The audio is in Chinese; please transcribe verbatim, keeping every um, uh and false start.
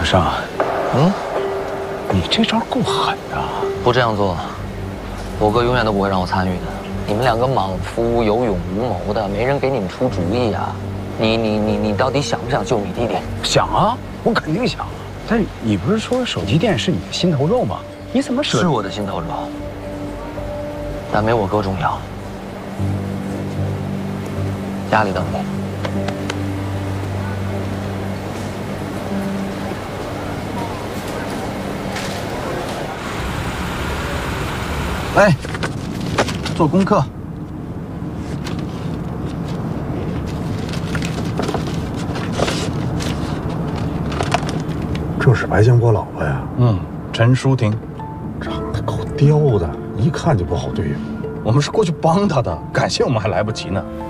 尚， 嗯， 你这招够狠的。 不这样做，我哥永远都不会让我参与的。你们两个莽夫有勇无谋的，没人给你们出主意啊！你你你你到底想不想救你弟弟？ 想啊，我肯定想。但你不是说手机店是你的心头肉吗？你怎么舍？ 是我的心头肉，但没我哥重要。家里等你。 哎，做功课。 这是白建国老婆呀？ 嗯，陈淑婷， 长得够刁的，一看就不好对付。 我们是过去帮他的，感谢我们还来不及呢。